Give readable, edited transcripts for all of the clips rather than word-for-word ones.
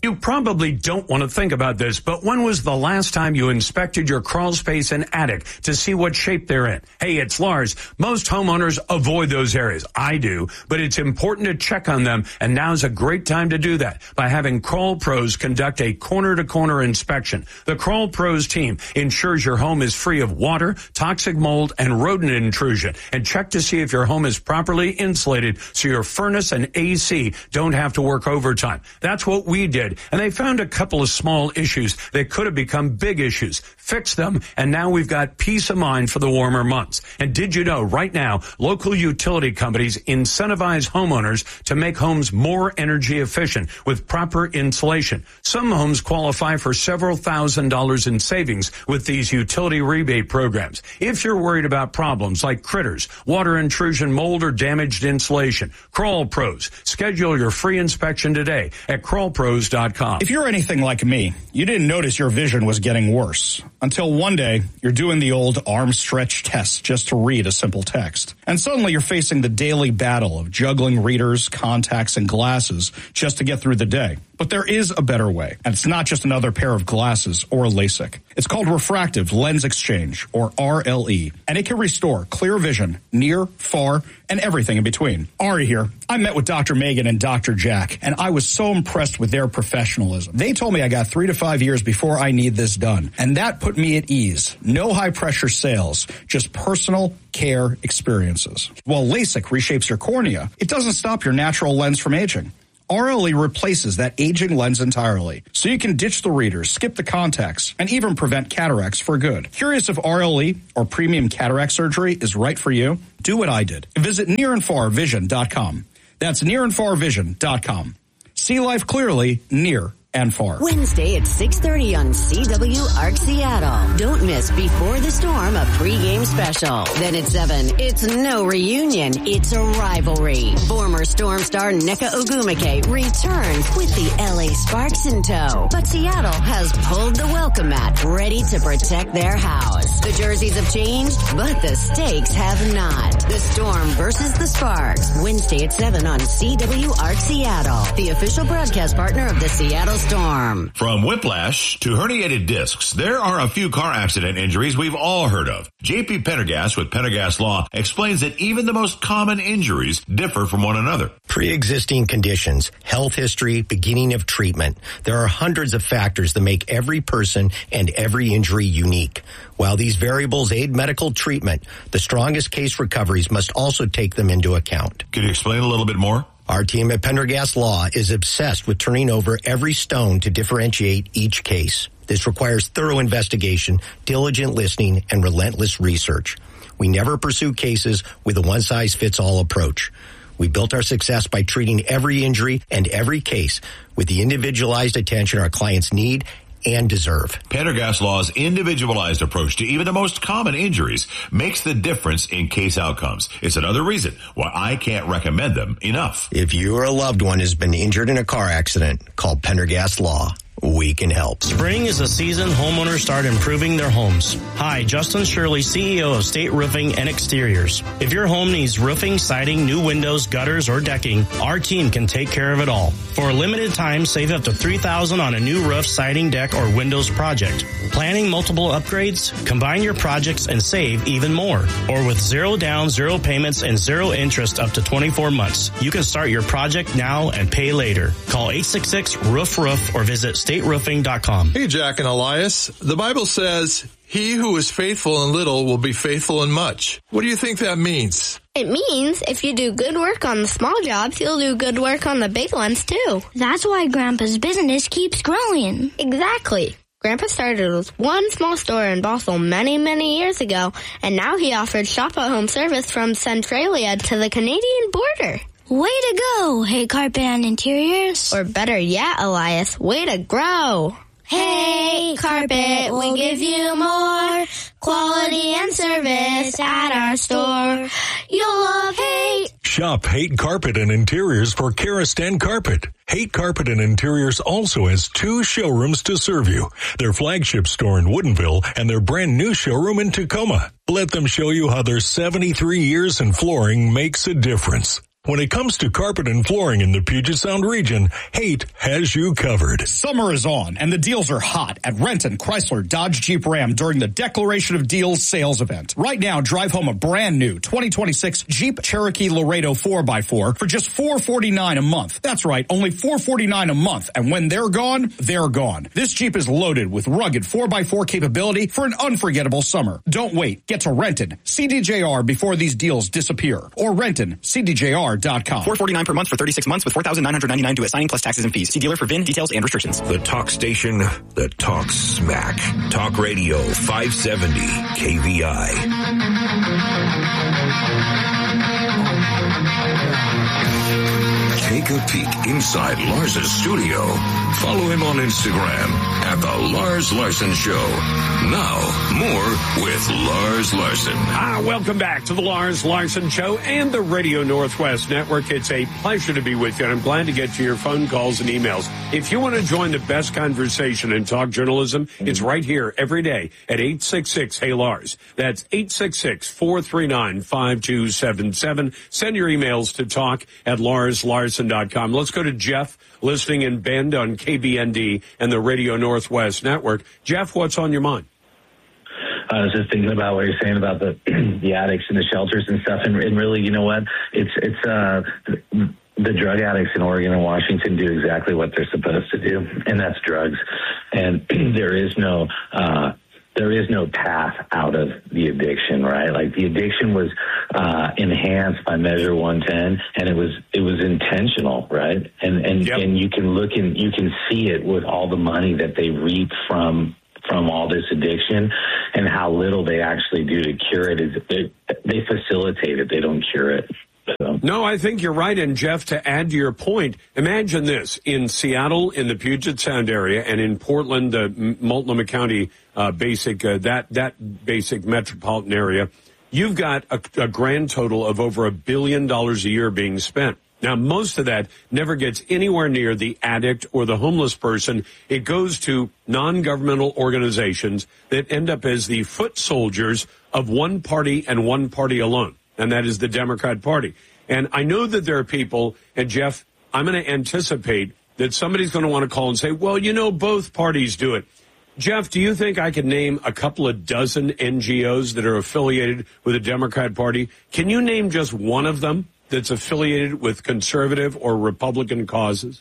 You probably don't want to think about this, but when was the last time you inspected your crawl space and attic to see what shape they're in? Hey, it's Lars. Most homeowners avoid those areas. I do, but it's important to check on them, and now's a great time to do that by having Crawl Pros conduct a corner-to-corner inspection. The Crawl Pros team ensures your home is free of water, toxic mold, and rodent intrusion, and check to see if your home is properly insulated so your furnace and AC don't have to work overtime. That's what we did, and they found a couple of small issues that could have become big issues. Fixed them, and now we've got peace of mind for the warmer months. And did you know right now, local utility companies incentivize homeowners to make homes more energy efficient with proper insulation. Some homes qualify for several $1,000s in savings with these utility rebate programs. If you're worried about problems like critters, water intrusion, mold, or damaged insulation, Crawl Pros. Schedule your free inspection today at crawlpros.com. If you're anything like me, you didn't notice your vision was getting worse until one day you're doing the old arm stretch test just to read a simple text. And suddenly you're facing the daily battle of juggling readers, contacts, and glasses just to get through the day. But there is a better way, and it's not just another pair of glasses or LASIK. It's called refractive lens exchange, or RLE, and it can restore clear vision near, far, and everything in between. Ari here. I met with Dr. Megan and Dr. Jack, and I was so impressed with their professionalism. They told me I got 3 to 5 years before I need this done, and that put me at ease. No high-pressure sales, just personal care experiences. While LASIK reshapes your cornea, it doesn't stop your natural lens from aging. RLE replaces that aging lens entirely, so you can ditch the readers, skip the contacts, and even prevent cataracts for good. Curious if RLE or premium cataract surgery is right for you? Do what I did. Visit nearandfarvision.com. That's nearandfarvision.com. See life clearly, near and far. Wednesday at 6:30 on CW Arc Seattle. Don't miss Before the Storm, a pregame special. Then at 7, it's no reunion, it's a rivalry. Former Storm star Nneka Ogwumike returns with the LA Sparks in tow. But Seattle has pulled the welcome mat, ready to protect their house. The jerseys have changed, but the stakes have not. The Storm versus the Sparks. Wednesday at 7 on CW Arc Seattle, the official broadcast partner of the Seattle Storm. From whiplash to herniated discs, there are a few car accident injuries we've all heard of. JP Pendergast with Pendergast Law explains that even the most common injuries differ from one another. Pre-existing conditions, health history, beginning of treatment. There are hundreds of factors that make every person and every injury unique. While these variables aid medical treatment, the strongest case recoveries must also take them into account. Could you explain a little bit more? Our team at Pendergast Law is obsessed with turning over every stone to differentiate each case. This requires thorough investigation, diligent listening, and relentless research. We never pursue cases with a one-size-fits-all approach. We built our success by treating every injury and every case with the individualized attention our clients need and deserve. Pendergast Law's individualized approach to even the most common injuries makes the difference in case outcomes. It's another reason why I can't recommend them enough. If you or a loved one has been injured in a car accident, call Pendergast Law. We can help. Spring is the season homeowners start improving their homes. Hi, Justin Shirley, CEO of State Roofing and Exteriors. If your home needs roofing, siding, new windows, gutters, or decking, our team can take care of it all. For a limited time, save up to $3,000 on a new roof, siding, deck, or windows project. Planning multiple upgrades? Combine your projects and save even more. Or with 0 down, 0 payments, and 0 interest up to 24 months. You can start your project now and pay later. Call 866-ROOF-ROOF or visit stateroofing.com. Hey, Jack and Elias. The Bible says, he who is faithful in little will be faithful in much. What do you think that means? It means if you do good work on the small jobs, you'll do good work on the big ones, too. That's why Grandpa's business keeps growing. Exactly. Grandpa started with one small store in Bothell many, many years ago, and now he offers shop-at-home service from Centralia to the Canadian border. Way to go, Hey Carpet and Interiors. Or better yet, Elias, way to grow. Hey Carpet, we'll give you more quality and service at our store. You'll love Haight. Shop Haight Carpet and Interiors for Karastan Carpet. Haight Carpet and Interiors also has 2 showrooms to serve you. Their flagship store in Woodinville and their brand new showroom in Tacoma. Let them show you how their 73 years in flooring makes a difference. When it comes to carpet and flooring in the Puget Sound region, Haight has you covered. Summer is on, and the deals are hot at Renton, Chrysler, Dodge, Jeep, Ram during the Declaration of Deals sales event. Right now, drive home a brand new 2026 Jeep Cherokee Laredo 4x4 for just $449 a month. That's right, only $449 a month. And when they're gone, they're gone. This Jeep is loaded with rugged 4x4 capability for an unforgettable summer. Don't wait. Get to Renton, CDJR before these deals disappear. Or Renton, CDJR. $449 per month for 36 months with $4,999 due at signing plus taxes and fees. See dealer for VIN details and restrictions. The talk station that talks smack. Talk Radio 570 KVI. Take a peek inside Lars's studio. Follow him on Instagram at The Lars Larson Show. Now, more with Lars Larson. Welcome back to The Lars Larson Show and the Radio Northwest Network. It's a pleasure to be with you, and I'm glad to get to your phone calls and emails. If you want to join the best conversation in talk journalism, it's right here every day at 866-HEY-LARS. That's 866-439-5277. Send your emails to talk at LarsLarson.com. Let's go to Jeff, listening in Bend on KBND and the Radio Northwest Network. Jeff, what's on your mind? I was just thinking about what you're saying about the addicts and the shelters and stuff, and really, you know what? It's the drug addicts in Oregon and Washington do exactly what they're supposed to do, and that's drugs. And there is no path out of the addiction, right? Like the addiction was enhanced by Measure 110, and it was intentional, right? And you can look and you can see it with all the money that they reap from all this addiction, and how little they actually do to cure it. They facilitate it, they don't cure it. So. No, I think you're right. And Jeff, to add to your point, imagine this: in Seattle, in the Puget Sound area, and in Portland, the Multnomah County that basic metropolitan area, you've got a grand total of over $1 billion a year being spent. Now, most of that never gets anywhere near the addict or the homeless person. It goes to non-governmental organizations that end up as the foot soldiers of one party and one party alone, and that is the Democrat Party. And I know that there are people, and Jeff, I'm going to anticipate that somebody's going to want to call and say, well, you know, both parties do it. Jeff, do you think I could name a couple of dozen NGOs that are affiliated with the Democrat Party? Can you name just one of them that's affiliated with conservative or Republican causes?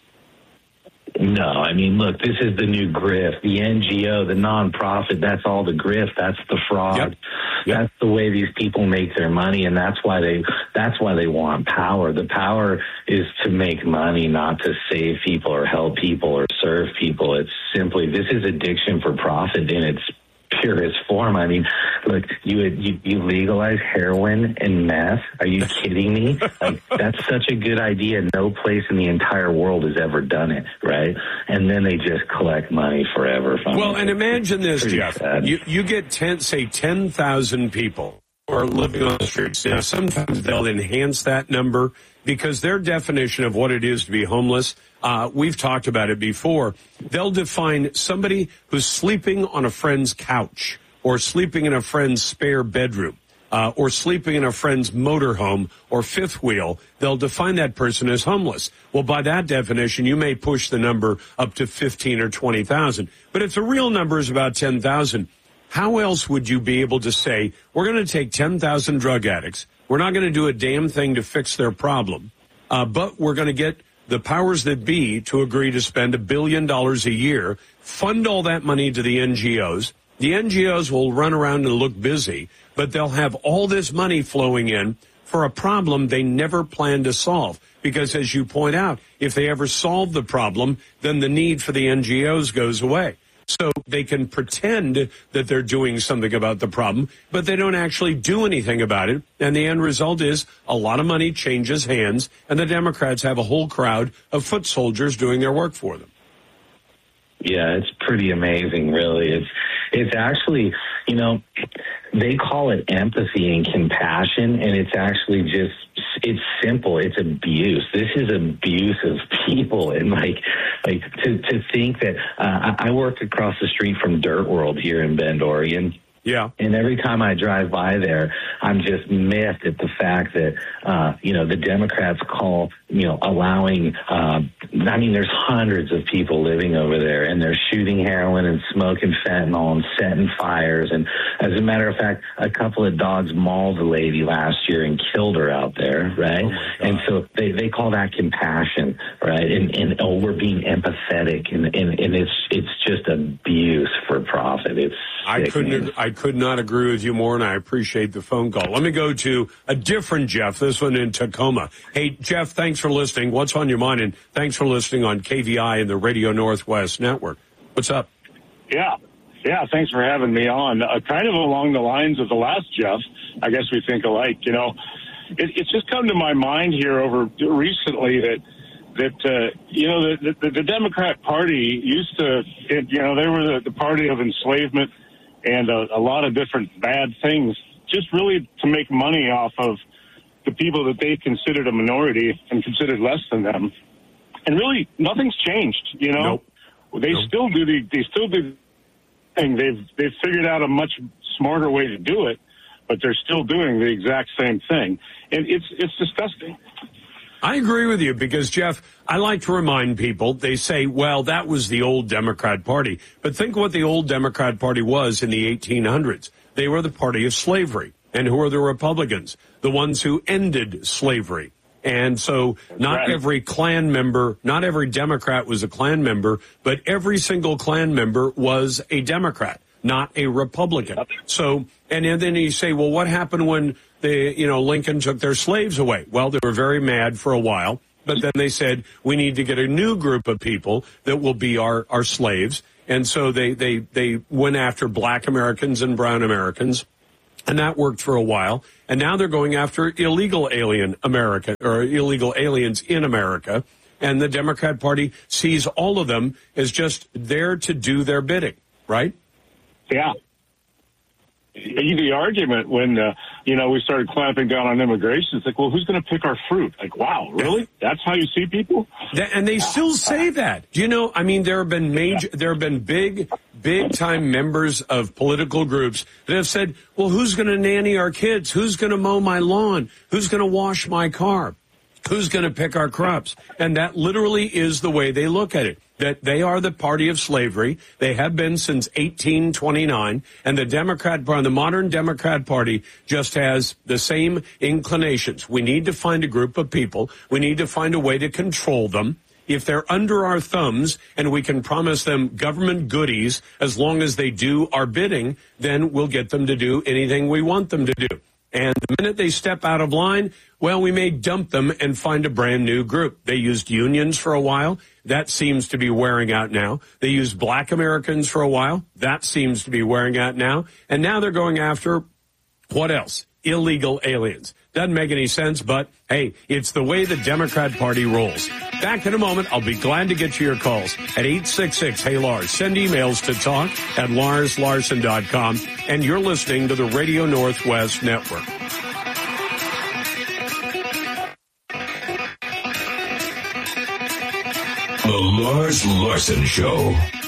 No, I mean, look, this is the new grift. The NGO, the nonprofit, that's all the grift. That's the fraud. Yep. That's the way these people make their money, and that's why they want power. The power is to make money, not to save people or help people or serve people. It's simply, this is addiction for profit in its purest form. I mean, look, you legalize heroin and meth. Are you kidding me? Like, that's such a good idea. No place in the entire world has ever done it, right? And then they just collect money forever. Well, and imagine this, Jeff. You get 10,000 people who are living on the streets. Now, sometimes they'll enhance that number because their definition of what it is to be homeless, we've talked about it before. They'll define somebody who's sleeping on a friend's couch or sleeping in a friend's spare bedroom or sleeping in a friend's motorhome or fifth wheel. They'll define that person as homeless. Well, by that definition, you may push the number up to 15 or 20,000. But if the real number is about 10,000, how else would you be able to say, we're going to take 10,000 drug addicts, we're not going to do a damn thing to fix their problem, but we're going to get the powers that be to agree to spend $1 billion a year, fund all that money to the NGOs. The NGOs will run around and look busy, but they'll have all this money flowing in for a problem they never planned to solve. Because as you point out, if they ever solve the problem, then the need for the NGOs goes away. So they can pretend that they're doing something about the problem, but they don't actually do anything about it. And the end result is a lot of money changes hands, and the Democrats have a whole crowd of foot soldiers doing their work for them. Yeah, it's pretty amazing, really. It's actually, you know, they call it empathy and compassion, and it's actually just, it's simple. It's abuse. This is abuse of people. And like to think that I work across the street from Dirt World here in Bend, Oregon. Yeah. And every time I drive by there, I'm just miffed at the fact that, the Democrats call, allowing, there's hundreds of people living over there, and they're shooting heroin and smoking fentanyl and setting fires. And as a matter of fact, a couple of dogs mauled a lady last year and killed her out there, right? And so they call that compassion, right? And we're being empathetic, and it's just abuse for profit. It's sickening. I could not agree with you more, and I appreciate the phone call. Let me go to a different Jeff, this one in Tacoma. Hey, Jeff, thanks for listening. What's on your mind? And thanks for listening on KVI and the Radio Northwest Network. What's up? Yeah, thanks for having me on. Kind of along the lines of the last Jeff, I guess we think alike. It's just come to my mind here over recently that the Democrat Party used to, they were the party of enslavement and a lot of different bad things, just really to make money off of the people that they considered a minority and considered less than them. And really, nothing's changed. Nope. They still do the thing. They've figured out a much smarter way to do it, but they're still doing the exact same thing, and it's disgusting. I agree with you because, Jeff, I like to remind people, they say, well, that was the old Democrat Party. But think what the old Democrat Party was in the 1800s. They were the party of slavery. And who are the Republicans? The ones who ended slavery. And so not every Klan member, not every Democrat was a Klan member, but every single Klan member was a Democrat, not a Republican. So, and then you say, well, what happened when Lincoln took their slaves away? Well, they were very mad for a while, but then they said, we need to get a new group of people that will be our slaves. And so they went after black Americans and brown Americans. And that worked for a while. And now they're going after illegal aliens in America. And the Democrat Party sees all of them as just there to do their bidding, right? Yeah. The argument when, we started clamping down on immigration, it's like, well, who's going to pick our fruit? Like, wow, really? That's how you see people? And they still say that. There have been big time members of political groups that have said, well, who's going to nanny our kids? Who's going to mow my lawn? Who's going to wash my car? Who's going to pick our crops? And that literally is the way they look at it. That they are the party of slavery. They have been since 1829. And the modern Democrat Party just has the same inclinations. We need to find a group of people. We need to find a way to control them. If they're under our thumbs and we can promise them government goodies as long as they do our bidding, then we'll get them to do anything we want them to do. And the minute they step out of line, well, we may dump them and find a brand new group. They used unions for a while. That seems to be wearing out now. They used black Americans for a while. That seems to be wearing out now. And now they're going after, what else? Illegal aliens. Doesn't make any sense, but hey, it's the way the Democrat Party rolls. Back in a moment, I'll be glad to get to your calls at 866-HEY-LARS. Send emails to talk@LarsLarson.com. And you're listening to the Radio Northwest Network. The Lars Larson Show.